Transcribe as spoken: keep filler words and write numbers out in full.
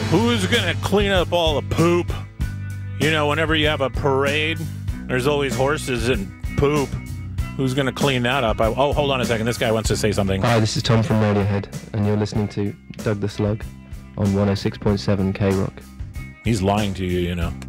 Who's gonna clean up all the poop? You know, whenever you have a parade, there's always horses and poop. Who's gonna clean that up? I, oh, hold on a second. This guy wants to say something. Hi, this is Tom from Radiohead, and you're listening to Doug the Slug on one oh six point seven K Rock. He's lying to you, you know.